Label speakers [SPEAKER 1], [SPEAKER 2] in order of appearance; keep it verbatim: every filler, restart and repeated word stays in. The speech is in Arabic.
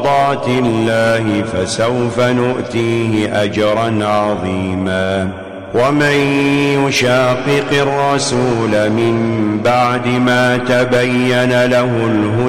[SPEAKER 1] مرضات الله فسوف نؤتيه أجرا عظيما. ومن يشاقق الرسول من بعد ما تبين له الهدى